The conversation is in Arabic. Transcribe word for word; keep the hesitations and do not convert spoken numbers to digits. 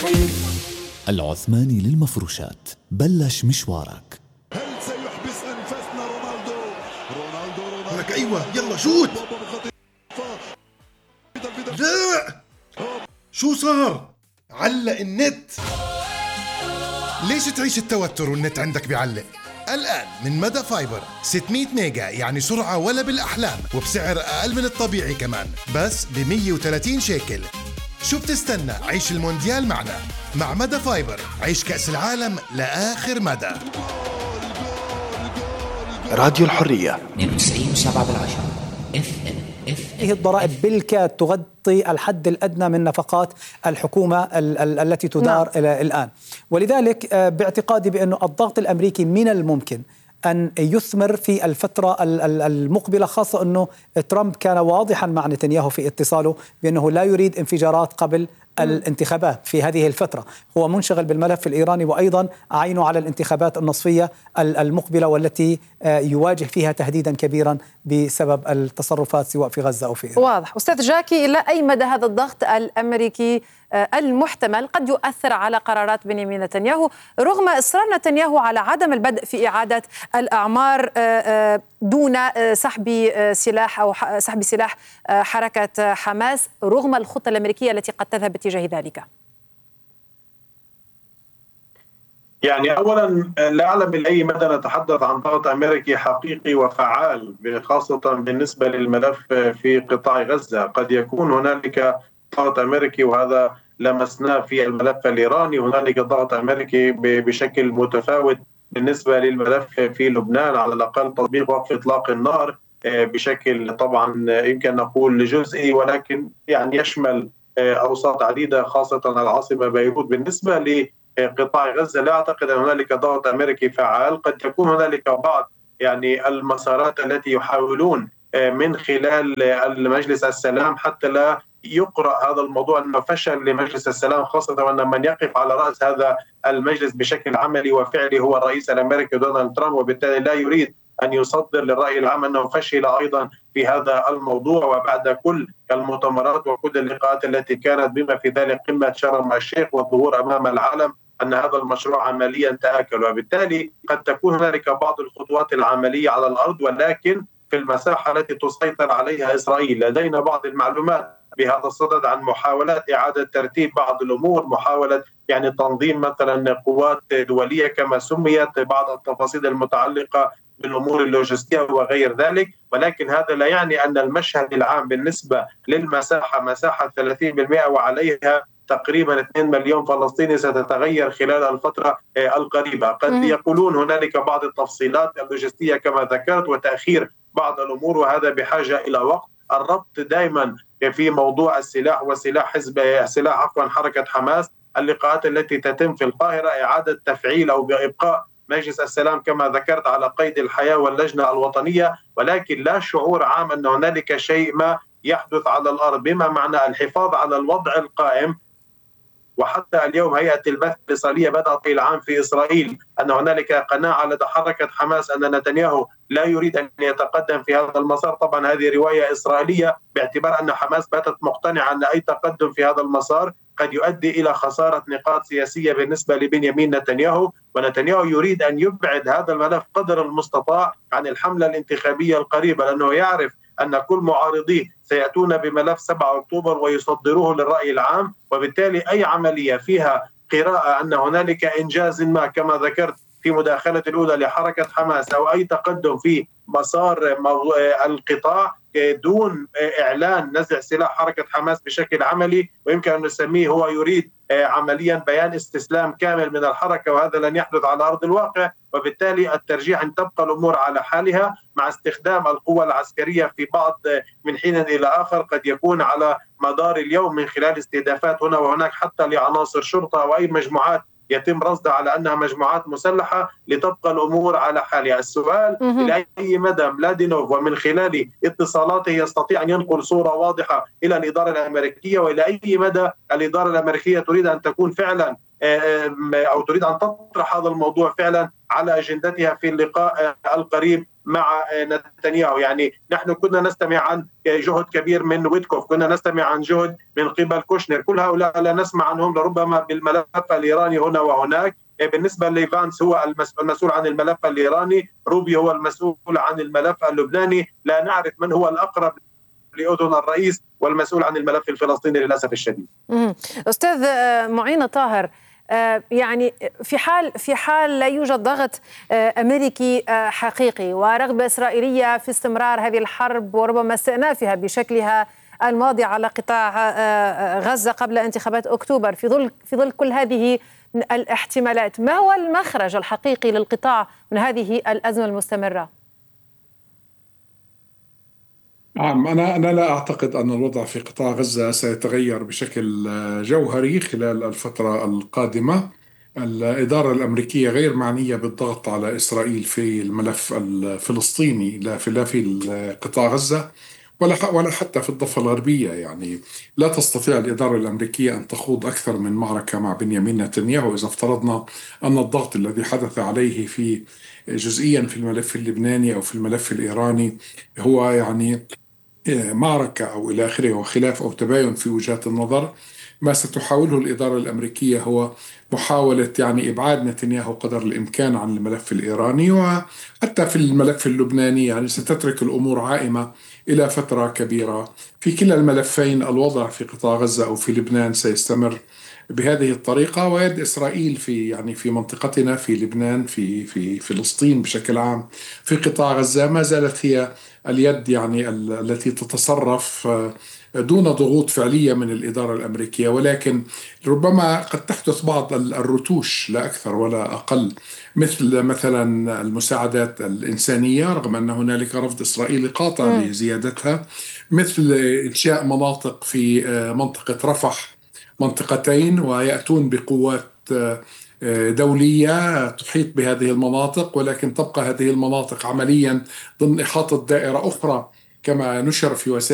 العثماني للمفروشات، بلش مشوارك. هل سيحبس أنفسنا رونالدو؟ رونالدو رونالدو لك أيوة يلا شوت. لا شو صار؟ علق النت. ليش تعيش التوتر والنت عندك بيعلق؟ الآن من مدى فايبر ستمية ميجا، يعني سرعة ولا بالأحلام، وبسعر أقل من الطبيعي كمان، بس ب مية وثلاثين شيكل. شو بتستنى؟ عيش المونديال معنا. مع مدى فايبر عيش كأس العالم لآخر مدى. راديو الحرية اثنين وتسعين وسبعة بالعشرة اف ام اف هذه الضرائب بالكاد تغطي الحد الأدنى من نفقات الحكومة ال- ال- التي تدار نعم. الآن، ولذلك باعتقادي بأنه الضغط الأمريكي من الممكن أن يثمر في الفترة المقبلة، خاصة أنه ترامب كان واضحا مع نتنياهو في اتصاله بأنه لا يريد انفجارات قبل الانتخابات في هذه الفترة. هو منشغل بالملف الإيراني، وأيضا عينه على الانتخابات النصفية المقبلة والتي يواجه فيها تهديدا كبيرا بسبب التصرفات سواء في غزة أو في إيران. واضح. أستاذ جاكي، إلى أي مدى هذا الضغط الأمريكي المحتمل قد يؤثر على قرارات بنيامين نتنياهو، رغم إصرار نتنياهو على عدم البدء في إعادة الأعمار دون سحب سلاح أو سحب سلاح حركة حماس، رغم الخطة الأمريكية التي قد تذهب باتجاه ذلك؟ يعني أولا لا أعلم إلى أي مدى نتحدث عن ضغط أمريكي حقيقي وفعال، خاصة بالنسبة للملف في قطاع غزة. قد يكون هنالك ضغط أمريكي، وهذا لمسناه في الملف الإيراني. هنالك ضغط أمريكي بشكل متفاوت بالنسبة للملف في لبنان، على الأقل تطبيق وقف إطلاق النار بشكل طبعا يمكن نقول جزئي، ولكن يعني يشمل أوساط عديدة خاصة العاصمة بيروت. بالنسبة لقطاع غزة لا أعتقد أن هنالك ضغط أمريكي فعال. قد تكون هنالك بعض يعني المسارات التي يحاولون من خلال المجلس السلام حتى لا يقرأ هذا الموضوع أنه فشل لمجلس السلام، خاصة وأن من يقف على رأس هذا المجلس بشكل عملي وفعلي هو الرئيس الأمريكي دونالد ترامب، وبالتالي لا يريد أن يصدر للرأي العام أنه فشل أيضا في هذا الموضوع. وبعد كل المؤتمرات وكل اللقاءات التي كانت بما في ذلك قمة شرم الشيخ والظهور أمام العالم أن هذا المشروع عمليا تآكل، وبالتالي قد تكون هنالك بعض الخطوات العملية على الأرض، ولكن في المساحة التي تسيطر عليها إسرائيل. لدينا بعض المعلومات بهذا الصدد عن محاولات إعادة ترتيب بعض الأمور، محاولة يعني تنظيم مثلا قوات دولية كما سميت، بعض التفاصيل المتعلقة بالأمور اللوجستية وغير ذلك. ولكن هذا لا يعني أن المشهد العام بالنسبة للمساحة مساحة ثلاثين بالمئة وعليها تقريبا اثنين مليون فلسطيني ستتغير خلال الفترة القريبة. قد يقولون هنالك بعض التفصيلات اللوجستية كما ذكرت وتأخير بعض الأمور، وهذا بحاجة إلى وقت. الربط دائما في موضوع السلاح وسلاح حزب سلاح عفوا حركة حماس، اللقاءات التي تتم في القاهرة، إعادة تفعيل أو بإبقاء مجلس السلام كما ذكرت على قيد الحياة واللجنة الوطنية، ولكن لا شعور عام أن هنالك شيء ما يحدث على الأرض، بما معنى الحفاظ على الوضع القائم. وحتى اليوم هيئة البث الإسرائيلية بدأت في العام في إسرائيل أن هنالك قناعة لدى حركة حماس أن نتنياهو لا يريد أن يتقدم في هذا المسار. طبعا هذه رواية إسرائيلية، باعتبار أن حماس باتت مقتنعة أن أي تقدم في هذا المسار قد يؤدي إلى خسارة نقاط سياسية بالنسبة لبنيامين نتنياهو، ونتنياهو يريد أن يبعد هذا الملف قدر المستطاع عن الحملة الانتخابية القريبة، لأنه يعرف أن كل معارضيه سيأتون بملف سبعة أكتوبر ويصدروه للرأي العام، وبالتالي أي عملية فيها قراءة أن هنالك إنجاز ما كما ذكرت في مداخلة الأولى لحركة حماس أو أي تقدم في مسار القطاع دون إعلان نزع سلاح حركة حماس بشكل عملي، ويمكن أن نسميه هو يريد عمليا بيان استسلام كامل من الحركة، وهذا لن يحدث على أرض الواقع. وبالتالي الترجيح أن تبقى الأمور على حالها مع استخدام القوة العسكرية في بعض من حين إلى آخر، قد يكون على مدار اليوم من خلال استهدافات هنا وهناك حتى لعناصر شرطة أو أي مجموعات يتم رصدها على أنها مجموعات مسلحة، لتبقى الأمور على حالها. السؤال إلى أي مدى ملادينوف ومن خلال اتصالاته يستطيع أن ينقل صورة واضحة إلى الإدارة الأمريكية، وإلى أي مدى الإدارة الأمريكية تريد أن تكون فعلا أو تريد أن تطرح هذا الموضوع فعلا على أجندتها في اللقاء القريب مع نتنياهو. يعني نحن كنا نستمع عن جهد كبير من ويتكوف، كنا نستمع عن جهد من قبل كوشنر، كل هؤلاء لا نسمع عنهم لربما بالملف الإيراني هنا وهناك. بالنسبة لفانس هو المسؤول عن الملف الإيراني، روبي هو المسؤول عن الملف اللبناني، لا نعرف من هو الأقرب لأذن الرئيس والمسؤول عن الملف الفلسطيني للأسف الشديد. أستاذ معين طاهر، يعني في حال في حال لا يوجد ضغط أمريكي حقيقي ورغبة إسرائيلية في استمرار هذه الحرب وربما استئنافها بشكلها الماضي على قطاع غزة قبل انتخابات أكتوبر، في ظل في ظل كل هذه الاحتمالات، ما هو المخرج الحقيقي للقطاع من هذه الأزمة المستمرة؟ نعم، أنا أنا لا أعتقد أن الوضع في قطاع غزة سيتغير بشكل جوهري خلال الفترة القادمة. الإدارة الأمريكية غير معنية بالضغط على إسرائيل في الملف الفلسطيني، لا في لا في قطاع غزة ولا ولا حتى في الضفة الغربية. يعني لا تستطيع الإدارة الأمريكية أن تخوض أكثر من معركة مع بنيامين نتنياهو إذا افترضنا أن الضغط الذي حدث عليه في جزئيا في الملف اللبناني أو في الملف الإيراني هو يعني معركة أو إلى آخره وخلاف أو تباين في وجهات النظر. ما ستحاوله الإدارة الأمريكية هو محاولة يعني إبعاد نتنياهو قدر الإمكان عن الملف الإيراني، وحتى في الملف اللبناني يعني ستترك الأمور عائمة إلى فترة كبيرة. في كلا الملفين الوضع في قطاع غزة أو في لبنان سيستمر بهذه الطريقة، ويد إسرائيل في يعني في منطقتنا في لبنان في في فلسطين بشكل عام في قطاع غزة ما زالت هي اليد يعني التي تتصرف دون ضغوط فعلية من الإدارة الأمريكية، ولكن ربما قد تحدث بعض الرتوش لا أكثر ولا أقل، مثل مثلا المساعدات الإنسانية رغم أن هنالك رفض إسرائيلي قاطع لزيادتها، مثل إنشاء مناطق في منطقة رفح، منطقتين، ويأتون بقوات دولية تحيط بهذه المناطق، ولكن تبقى هذه المناطق عمليا ضمن إحاطة دائرة أخرى كما نشر في وسائل